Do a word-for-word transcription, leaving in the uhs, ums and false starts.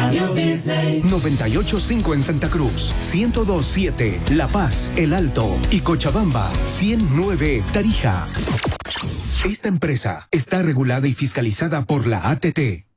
Radio Disney. noventa y ocho punto cinco en Santa Cruz, ciento dos punto siete La Paz, El Alto y Cochabamba, ciento nueve Tarija. Esta empresa está regulada y fiscalizada por la A T T.